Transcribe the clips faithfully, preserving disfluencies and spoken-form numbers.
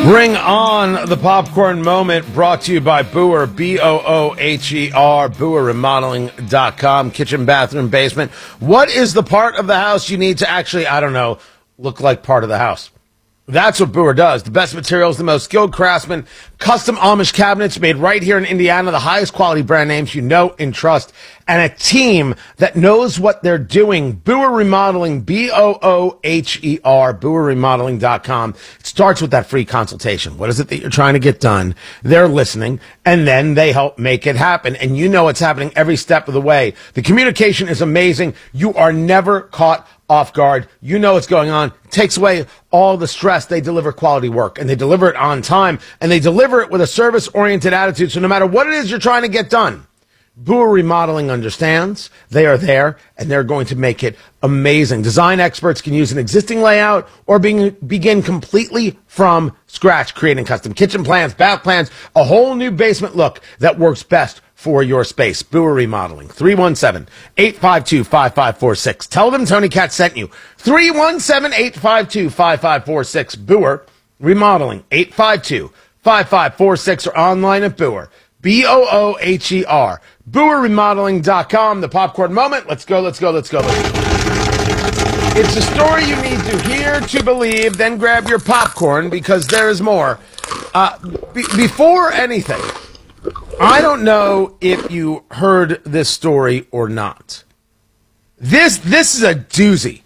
Bring on the popcorn moment, brought to you by Booher, B O O H E R, Booher Remodeling dot com, kitchen, bathroom, basement. What is the part of the house you need to actually, I don't know, look like part of the house? That's what Booher does. The best materials, the most skilled craftsmen, custom Amish cabinets made right here in Indiana, the highest quality brand names you know and trust, and a team that knows what they're doing. Booher Remodeling, B O O H E R, Booher Remodeling dot com. It starts with that free consultation. What is it that you're trying to get done? They're listening, and then they help make it happen. And you know it's happening every step of the way. The communication is amazing. You are never caught off guard. You know what's going on. It takes away all the stress. They deliver quality work, and they deliver it on time, and they deliver it with a service-oriented attitude. So no matter what it is you're trying to get done, Booher Remodeling understands. They are there, and they're going to make it amazing. Design experts can use an existing layout or being, begin completely from scratch, creating custom kitchen plans, bath plans, a whole new basement look that works best for your space. Booher Remodeling, three one seven, eight five two, five five four six. Tell them Tony Katz sent you. three one seven, eight five two, five five four six. Booher Remodeling, eight five two, five five four six, or online at Booher, B O O H E R. Booher Remodeling dot com. The popcorn moment. Let's go, let's go, let's go. Let's go. It's a story you need to hear to believe, then grab your popcorn because there is more. Uh, b- before anything, I don't know if you heard this story or not. This this is a doozy.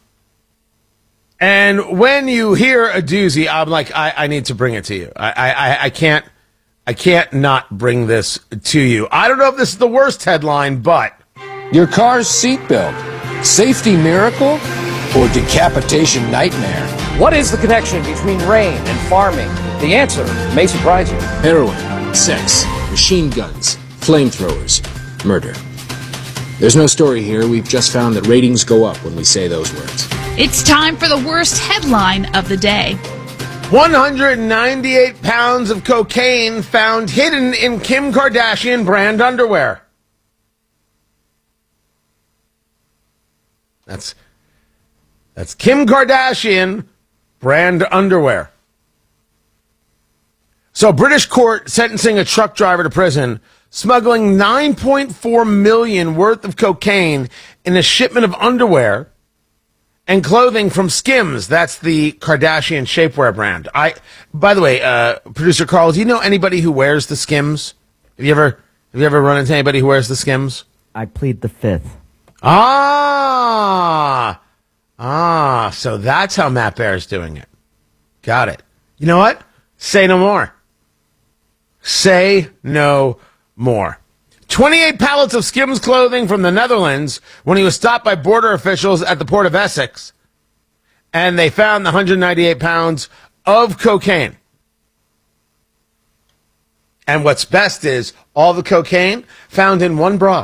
And when you hear a doozy, I'm like, I, I need to bring it to you. I, I, I can't I can't not bring this to you. I don't know if this is the worst headline, but your car's seatbelt, safety miracle or decapitation nightmare? What is the connection between rain and farming? The answer may surprise you. Heroin, sex, machine guns, flamethrowers, murder. There's no story here. We've just found that ratings go up when we say those words. It's time for the worst headline of the day. one hundred ninety-eight pounds of cocaine found hidden in Kim Kardashian brand underwear. That's, that's Kim Kardashian brand underwear. So, British court sentencing a truck driver to prison, smuggling nine point four million dollars worth of cocaine in a shipment of underwear and clothing from Skims. That's the Kardashian shapewear brand. I, by the way, uh, producer Carl, do you know anybody who wears the Skims? Have you ever, have you ever run into anybody who wears the Skims? I plead the fifth. Ah, ah, so that's how Matt Bear's doing it. Got it. You know what? Say no more. Say no more. twenty-eight pallets of Skims clothing from the Netherlands when he was stopped by border officials at the port of Essex. And they found the one hundred ninety-eight pounds of cocaine. And what's best is all the cocaine found in one bra.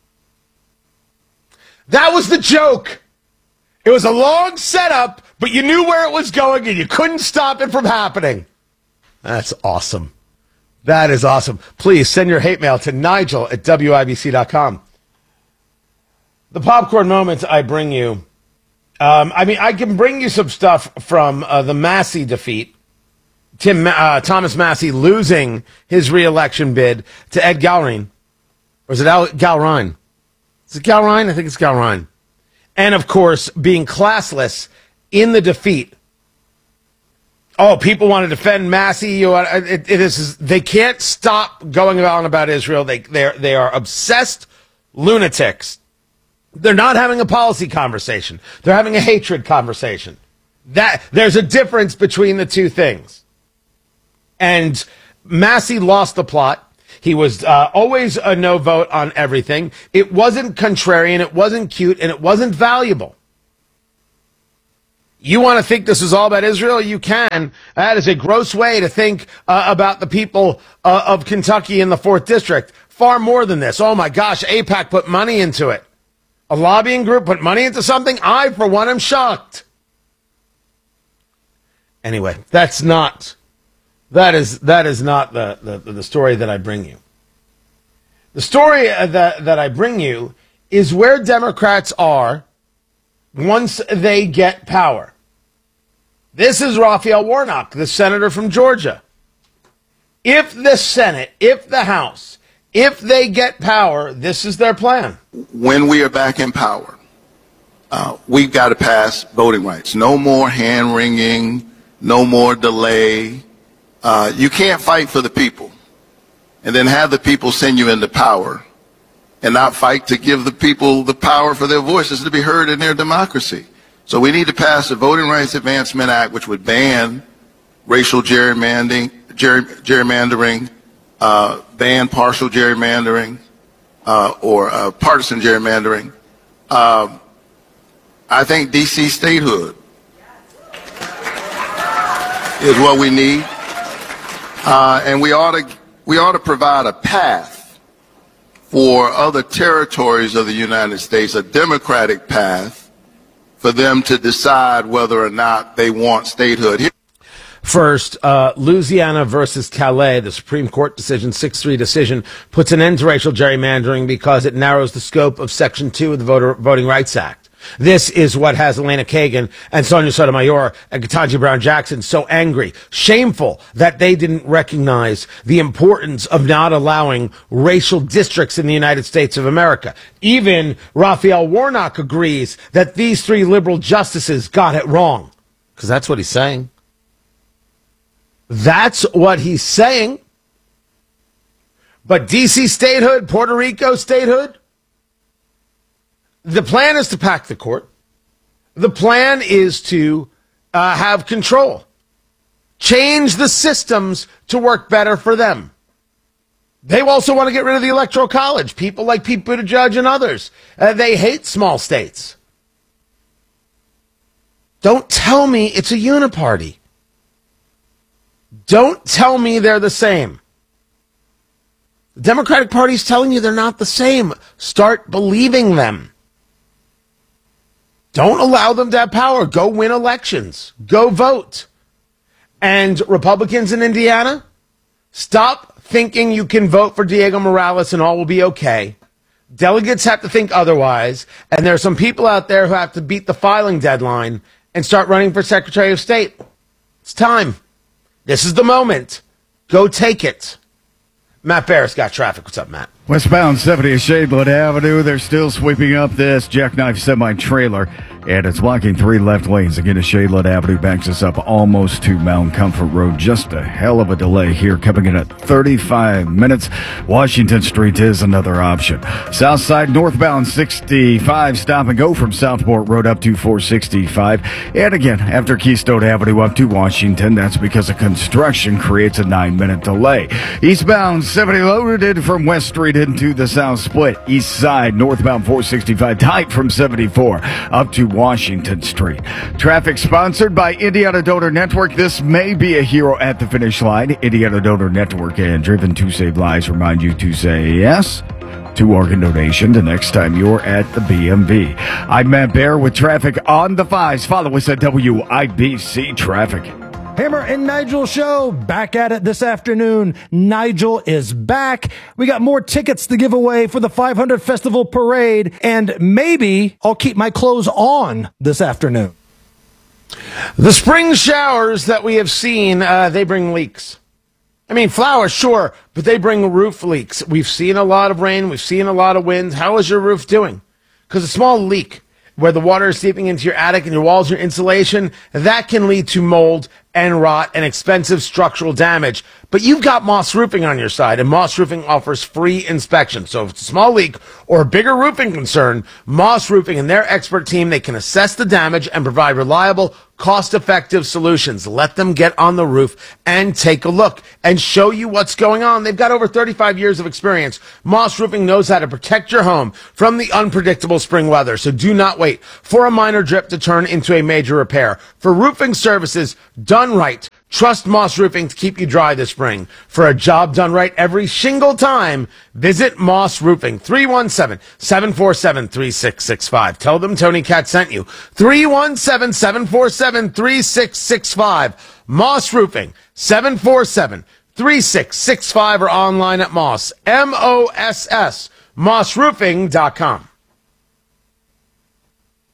That was the joke. It was a long setup, but you knew where it was going and you couldn't stop it from happening. That's awesome. That is awesome. Please send your hate mail to Nigel at W I B C dot com. The popcorn moments I bring you. Um, I mean, I can bring you some stuff from uh, the Massey defeat. Tim uh, Thomas Massey losing his re-election bid to Ed Galrine. Or is it Al- Galrine? Is it Galrine? I think it's Galrine. And, of course, being classless in the defeat. Oh, people want to defend Massey. You want, it, it is, they can't stop going on about Israel. They they they are obsessed lunatics. They're not having a policy conversation. They're having a hatred conversation. That there's a difference between the two things. And Massey lost the plot. He was uh, always a no vote on everything. It wasn't contrarian. It wasn't cute, and it wasn't valuable. You want to think this is all about Israel? You can. That is a gross way to think uh, about the people uh, of Kentucky in the fourth District. Far more than this. Oh, my gosh, AIPAC put money into it. A lobbying group put money into something? I, for one, am shocked. Anyway, that's not, that is that is not the, the, the story that I bring you. The story that, that I bring you is where Democrats are once they get power. This is Raphael Warnock, the senator from Georgia. If the Senate, if the House, if they get power, this is their plan. When we are back in power, uh, we've got to pass voting rights. No more hand-wringing, no more delay. Uh, you can't fight for the people and then have the people send you into power and not fight to give the people the power for their voices to be heard in their democracy. So we need to pass the Voting Rights Advancement Act, which would ban racial gerrymandering, ger- gerrymandering, uh, ban partial gerrymandering, uh, or uh, partisan gerrymandering. Uh, I think D C statehood is what we need, uh, and we ought to we ought to provide a path for other territories of the United States, a democratic path, for them to decide whether or not they want statehood. First, uh, Louisiana versus Calais, the Supreme Court decision, six three decision, puts an end to racial gerrymandering because it narrows the scope of Section two of the Voter, Voting Rights Act. This is what has Elena Kagan and Sonia Sotomayor and Ketanji Brown Jackson so angry, shameful that they didn't recognize the importance of not allowing racial districts in the United States of America. Even Raphael Warnock agrees that these three liberal justices got it wrong. Because that's what he's saying. That's what he's saying. But D C statehood, Puerto Rico statehood, the plan is to pack the court. The plan is to uh, have control. Change the systems to work better for them. They also want to get rid of the Electoral College. People like Pete Buttigieg and others. Uh, they hate small states. Don't tell me it's a uniparty. Don't tell me they're the same. The Democratic Party is telling you they're not the same. Start believing them. Don't allow them to have power. Go win elections. Go vote. And Republicans in Indiana, stop thinking you can vote for Diego Morales and all will be okay. Delegates have to think otherwise. And there are some people out there who have to beat the filing deadline and start running for Secretary of State. It's time. This is the moment. Go take it. Matt Barris got traffic. What's up, Matt? Westbound seventy at Shadewood Avenue. They're still sweeping up this jackknife semi-trailer, and it's blocking three left lanes. Again, as Shadewood Avenue backs us up almost to Mount Comfort Road. Just a hell of a delay here, coming in at thirty-five minutes. Washington Street is another option. South side northbound sixty-five, stop and go from Southport Road up to four sixty-five. And again, after Keystone Avenue up to Washington, that's because of construction creates a nine-minute delay. Eastbound seventy loaded from West Street into the South Split. East side northbound four sixty-five tight from seventy-four up to Washington Street. Traffic sponsored by Indiana Donor Network. This may be a hero at the finish line. Indiana Donor Network and Driven to Save Lives remind you to say yes to organ donation the next time you're at the B M V. I'm Matt Bear with traffic on the fives. Follow us at W I B C Traffic. Hammer and Nigel show back at it this afternoon. Nigel is back. We got more tickets to give away for the five hundred Festival Parade, and maybe I'll keep my clothes on this afternoon. The spring showers that we have seen, uh, they bring leaks. I mean, flowers, sure, but they bring roof leaks. We've seen a lot of rain. We've seen a lot of wind. How is your roof doing? Because a small leak where the water is seeping into your attic and your walls, your insulation, that can lead to mold and rot and expensive structural damage. But you've got Moss Roofing on your side, and Moss Roofing offers free inspection. So if it's a small leak or a bigger roofing concern, Moss Roofing and their expert team, they can assess the damage and provide reliable, cost-effective solutions. Let them get on the roof and take a look and show you what's going on. They've got over thirty-five years of experience. Moss Roofing knows how to protect your home from the unpredictable spring weather. So do not wait for a minor drip to turn into a major repair. For roofing services done right, trust Moss Roofing to keep you dry this spring. For a job done right every single time, visit Moss Roofing, three one seven, seven four seven, three six six five. Tell them Tony Cat sent you. three one seven, seven four seven, three six six five. Moss Roofing, seven four seven, three six six five, or online at Moss, M O S S, moss roofing dot com.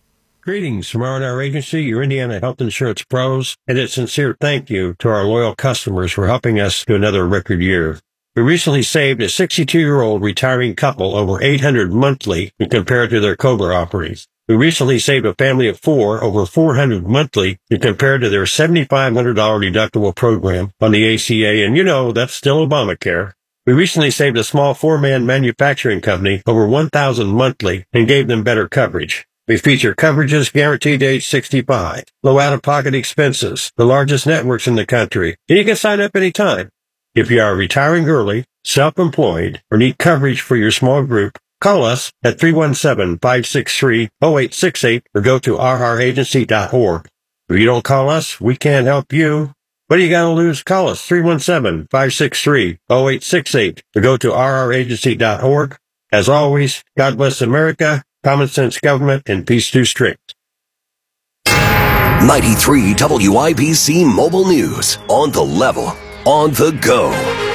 Greetings from R and R Agency, your Indiana health insurance pros, and a sincere thank you to our loyal customers for helping us to another record year. We recently saved a sixty-two-year-old retiring couple over eight hundred dollars monthly when compared to their COBRA offerings. We recently saved a family of four over four hundred dollars monthly when compared to their seven thousand five hundred dollars deductible program on the A C A, and you know, that's still Obamacare. We recently saved a small four-man manufacturing company over one thousand dollars monthly and gave them better coverage. We feature coverages guaranteed to age sixty-five, low out-of-pocket expenses, the largest networks in the country, and you can sign up anytime. If you are retiring early, self-employed, or need coverage for your small group, call us at three one seven, five six three, zero eight six eight or go to r r agency dot org. If you don't call us, we can't help you. What do you got to lose? Call us three one seven, five six three, zero eight six eight or go to r r agency dot org. As always, God bless America, common sense government, and peace too strict. ninety-three W I B C Mobile News. On the level. On the go.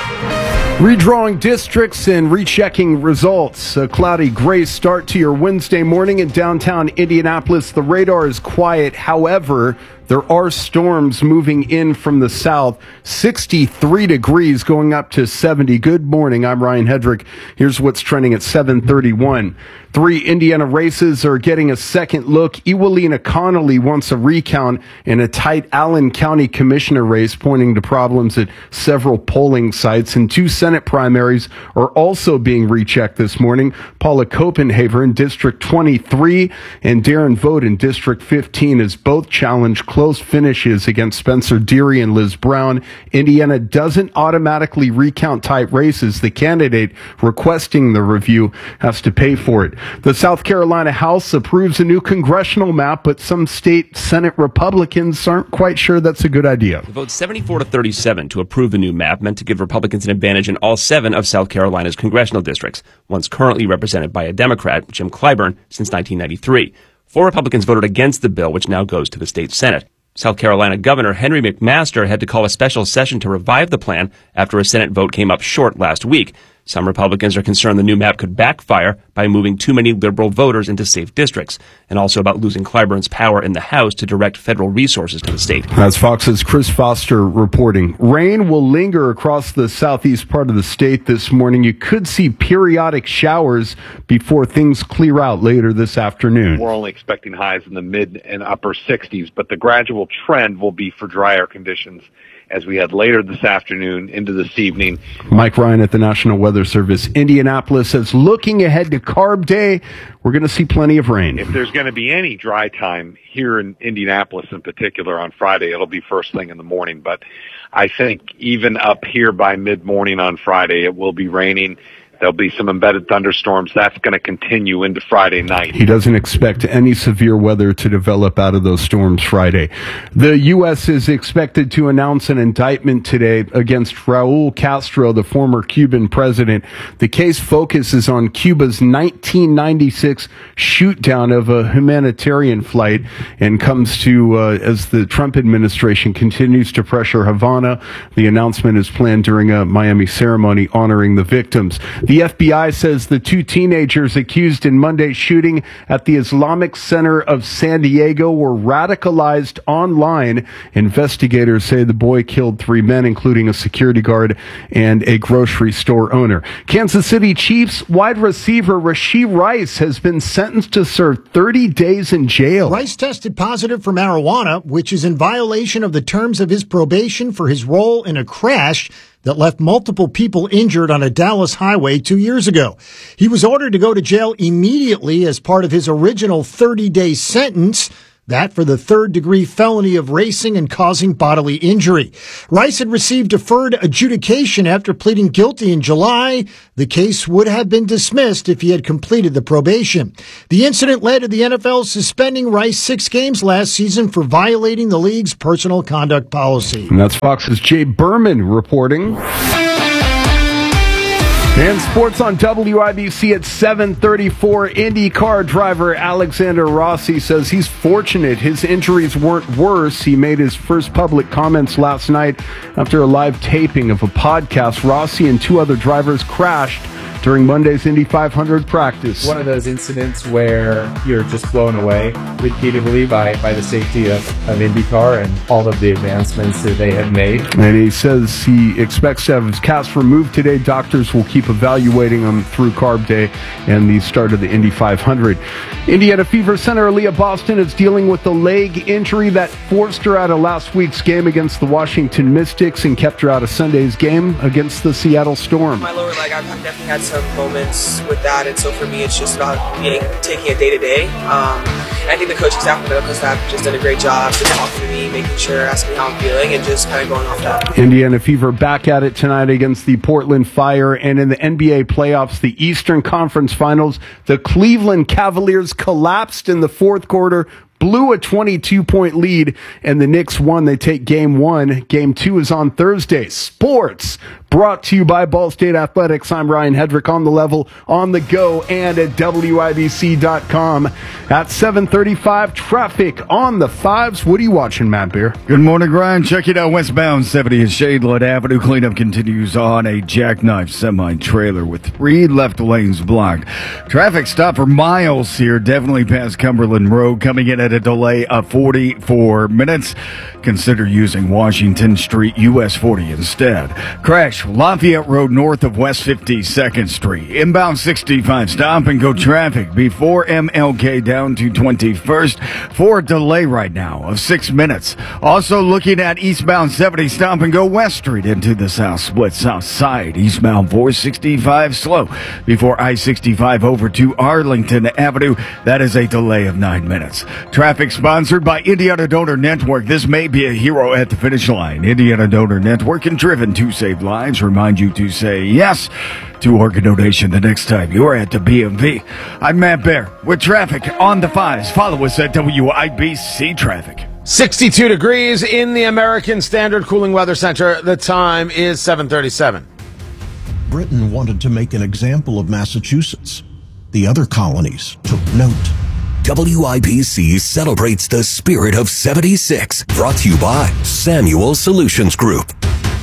Redrawing districts and rechecking results. A cloudy gray start to your Wednesday morning in downtown Indianapolis. The radar is quiet. However, there are storms moving in from the south. sixty-three degrees going up to seventy. Good morning. I'm Ryan Hedrick. Here's what's trending at seven thirty-one. Three Indiana races are getting a second look. Ewelina Connolly wants a recount in a tight Allen County Commissioner race, pointing to problems at several polling sites. And two Senate primaries are also being rechecked this morning. Paula Copenhaver in District twenty-three and Darren Vogt in District fifteen as both challenge close finishes against Spencer Deary and Liz Brown. Indiana doesn't automatically recount tight races. The candidate requesting the review has to pay for it. The South Carolina House approves a new congressional map, but some state Senate Republicans aren't quite sure that's a good idea. The vote seventy-four to thirty-seven to approve the new map meant to give Republicans an advantage in all seven of South Carolina's congressional districts, once currently represented by a Democrat, Jim Clyburn, since nineteen ninety-three. Four Republicans voted against the bill, which now goes to the state Senate. South Carolina Governor Henry McMaster had to call a special session to revive the plan after a Senate vote came up short last week. Some Republicans are concerned the new map could backfire by moving too many liberal voters into safe districts, and also about losing Clyburn's power in the House to direct federal resources to the state. That's Fox's Chris Foster reporting. Rain will linger across the southeast part of the state this morning. You could see periodic showers before things clear out later this afternoon. We're only expecting highs in the mid and upper sixties, but the gradual trend will be for drier conditions as we head later this afternoon into this evening. Mike Ryan at the National Weather Service. Indianapolis says looking ahead to Carb Day, we're going to see plenty of rain. If there's going to be any dry time here in Indianapolis in particular on Friday, it'll be first thing in the morning. But I think even up here by mid-morning on Friday, it will be raining. There'll be some embedded thunderstorms. That's going to continue into Friday night. He doesn't expect any severe weather to develop out of those storms Friday. The U S is expected to announce an indictment today against Raul Castro, the former Cuban president. The case focuses on Cuba's nineteen ninety-six shoot-down of a humanitarian flight and comes to uh, as the Trump administration continues to pressure Havana. The announcement is planned during a Miami ceremony honoring the victims. The F B I says the two teenagers accused in Monday's shooting at the Islamic Center of San Diego were radicalized online. Investigators say the boy killed three men, including a security guard and a grocery store owner. Kansas City Chiefs wide receiver Rashee Rice has been sentenced to serve thirty days in jail. Rice tested positive for marijuana, which is in violation of the terms of his probation for his role in a crash that left multiple people injured on a Dallas highway two years ago. He was ordered to go to jail immediately as part of his original thirty-day sentence, that for the third-degree felony of racing and causing bodily injury. Rice had received deferred adjudication after pleading guilty in July. The case would have been dismissed if he had completed the probation. The incident led to the N F L suspending Rice six games last season for violating the league's personal conduct policy. And that's Fox's Jay Berman reporting. And sports on W I B C at seven thirty-four. IndyCar driver Alexander Rossi says he's fortunate his injuries weren't worse. He made his first public comments last night after a live taping of a podcast. Rossi and two other drivers crashed during Monday's Indy five hundred practice. One of those incidents where you're just blown away repeatedly by, by the safety of, of IndyCar and all of the advancements that they have made. And he says he expects to have his cast removed today. Doctors will keep evaluating him through Carb Day and the start of the Indy five hundred. Indiana Fever Center Aaliyah Boston is dealing with a leg injury that forced her out of last week's game against the Washington Mystics and kept her out of Sunday's game against the Seattle Storm. My lower leg, I've definitely had some moments with that, and so for me, it's just about being taking it day to day. Um, I think the coaching staff and the medical staff have just done a great job just talking to me, making sure, asking me how I'm feeling, and just kind of going off that. Indiana Fever back at it tonight against the Portland Fire, and in the N B A playoffs, the Eastern Conference Finals, the Cleveland Cavaliers collapsed in the fourth quarter, blew a twenty-two point lead, and the Knicks won. They take game one. Game two is on Thursday. Sports brought to you by Ball State Athletics. I'm Ryan Hedrick, on the level, on the go, and at W I B C dot com. At seven thirty-five, traffic on the fives. What are you watching, Matt Beer? Good morning, Ryan. Check it out. Westbound seventy is Shadeland Avenue. Cleanup continues on a jackknife semi-trailer with three left lanes blocked. Traffic stop for miles here, definitely past Cumberland Road, coming in at a delay of forty-four minutes. Consider using Washington Street U S forty instead. Crash Lafayette Road north of West fifty-second Street. Inbound sixty-five stop and go traffic before M L K down to twenty-first for a delay right now of six minutes. Also looking at eastbound seventy stop and go West Street into the south split south side. Eastbound four sixty-five slow before I sixty-five over to Arlington Avenue. That is a delay of nine minutes. Traffic sponsored by Indiana Donor Network. This may be a hero at the finish line. Indiana Donor Network and Driven to Save Lives remind you to say yes to organ donation the next time you're at the B M V. I'm Matt Bear with traffic on the fives. Follow us at W I B C Traffic. sixty-two degrees in the American Standard Cooling Weather Center. The time is seven thirty-seven. Britain wanted to make an example of Massachusetts. The other colonies took note. W I B C celebrates the spirit of seventy-six. Brought to you by Samuel Solutions Group.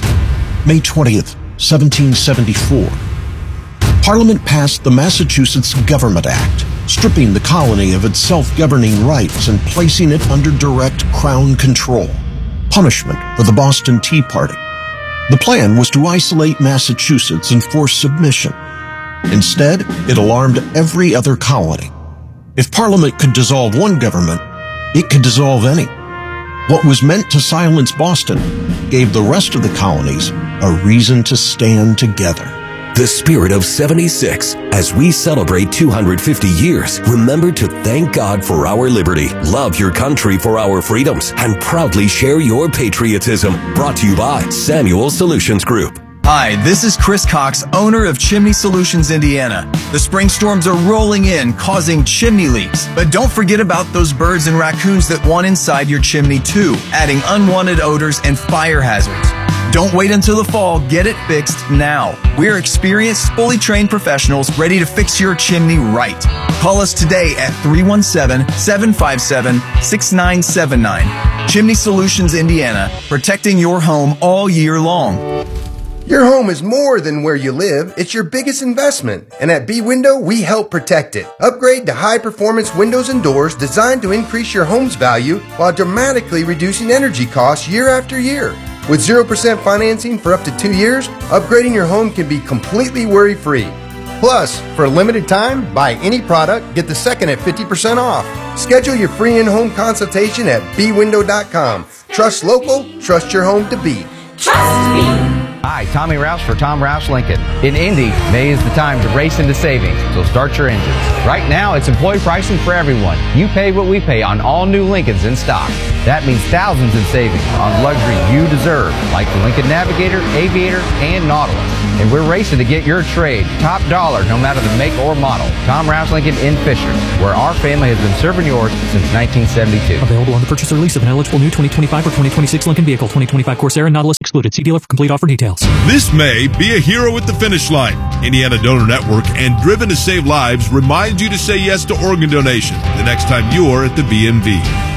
May twentieth, seventeen seventy-four. Parliament passed the Massachusetts Government Act, stripping the colony of its self-governing rights and placing it under direct Crown control. Punishment for the Boston Tea Party. The plan was to isolate Massachusetts and force submission. Instead, it alarmed every other colony. If Parliament could dissolve one government, it could dissolve any. What was meant to silence Boston gave the rest of the colonies a reason to stand together. The spirit of seventy-six. As we celebrate two hundred fifty years, remember to thank God for our liberty, love your country for our freedoms, and proudly share your patriotism. Brought to you by Samuel Solutions Group. Hi, this is Chris Cox, owner of Chimney Solutions Indiana. The spring storms are rolling in, causing chimney leaks. But don't forget about those birds and raccoons that want inside your chimney too, adding unwanted odors and fire hazards. Don't wait until the fall, get it fixed now. We're experienced, fully trained professionals ready to fix your chimney right. Call us today at three one seven, seven five seven, six nine seven nine. Chimney Solutions Indiana, protecting your home all year long. Your home is more than where you live, it's your biggest investment. And at B-Window, we help protect it. Upgrade to high-performance windows and doors designed to increase your home's value while dramatically reducing energy costs year after year. With zero percent financing for up to two years, upgrading your home can be completely worry-free. Plus, for a limited time, buy any product, get the second at fifty percent off. Schedule your free in-home consultation at B window dot com. Trust local, trust your home to be. Trust me. Hi, Tommy Rouse for Tom Rouse Lincoln. In Indy, May is the time to race into savings, so start your engines. Right now, it's employee pricing for everyone. You pay what we pay on all new Lincolns in stock. That means thousands in savings on luxury you deserve, like the Lincoln Navigator, Aviator, and Nautilus. And we're racing to get your trade top dollar no matter the make or model. Tom Rouse Lincoln in Fishers, where our family has been serving yours since nineteen seventy-two. Available on the purchase or lease of an eligible new twenty twenty-five or twenty twenty-six Lincoln vehicle. twenty twenty-five Corsair and Nautilus excluded. See dealer for complete offer details. This May, be a hero at the finish line. Indiana Donor Network and Driven to Save Lives remind you to say yes to organ donation the next time you're at the B M V.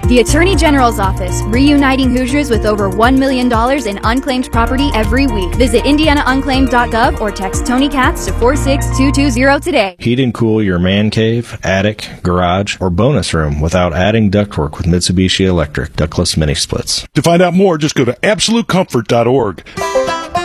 The Attorney General's Office, reuniting Hoosiers with over one million dollars in unclaimed property every week. Visit indiana unclaimed dot gov or text Tony Katz to four six two two zero today. Heat and cool your man cave, attic, garage, or bonus room without adding ductwork with Mitsubishi Electric ductless mini splits. To find out more, just go to absolute comfort dot org.